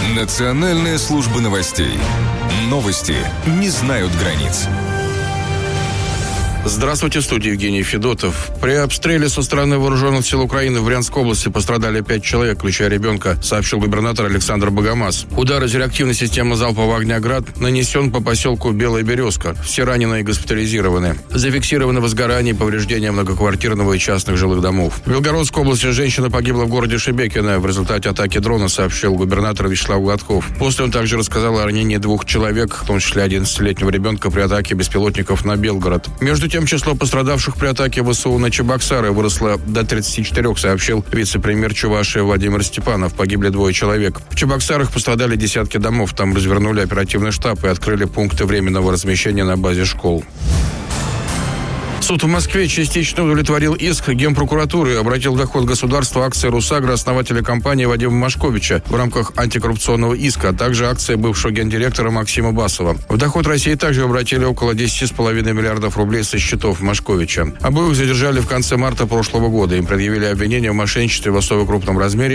Национальная служба новостей. Новости не знают границ. Здравствуйте, в студии Евгений Федотов. При обстреле со стороны вооруженных сил Украины в Брянской области пострадали 5 человек, включая ребенка, сообщил губернатор Александр Богомаз. Удар из реактивной системы залпового огня «Град» нанесен по поселку Белая Березка. Все раненые госпитализированы. Зафиксированы возгорания и повреждения многоквартирного и частных жилых домов. В Белгородской области женщина погибла в городе Шебекино в результате атаки дрона, сообщил губернатор Вячеслав Гладков. После он также рассказал о ранении 2 человек, в том числе 11-летнего ребенка, при атаке беспилотников на Белгород. Между тем, число пострадавших при атаке ВСУ на Чебоксары выросло до 34, сообщил вице-премьер Чувашии Владимир Степанов. Погибли 2 человек. В Чебоксарах пострадали десятки домов. Там развернули оперативный штаб и открыли пункты временного размещения на базе школ. Суд в Москве частично удовлетворил иск Генпрокуратуры и обратил в доход государства акции «Русагра» основателя компании Вадима Машковича в рамках антикоррупционного иска, а также акции бывшего гендиректора Максима Басова. В доход России также обратили около 10,5 миллиардов рублей со счетов Машковича. Обоих задержали в конце марта прошлого года. Им предъявили обвинение в мошенничестве в особо крупном размере